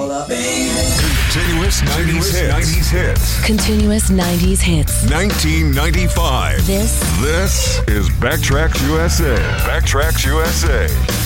Hold up, baby. Continuous 90s hits. Continuous 90s hits. 1995. This is Backtracks USA. Backtracks USA.